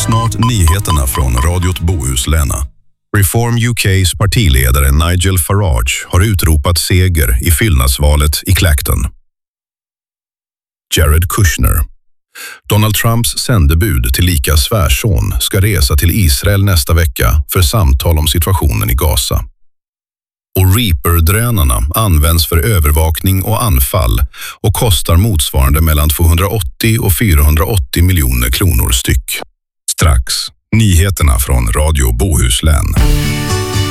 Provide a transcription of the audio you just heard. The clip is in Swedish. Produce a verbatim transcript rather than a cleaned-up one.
Snart nyheterna från radiot Bohuslän. Reform U K:s partiledare Nigel Farage har utropat seger i fyllnadsvalet i Clacton. Jared Kushner. Donald Trumps sändebud till lika svärson ska resa till Israel nästa vecka för samtal om situationen i Gaza. Och Reaper-drönarna används för övervakning och anfall och kostar motsvarande mellan tvåhundraåttio och fyrahundraåttio miljoner kronor styck. Strax, nyheterna från Radio Bohuslän.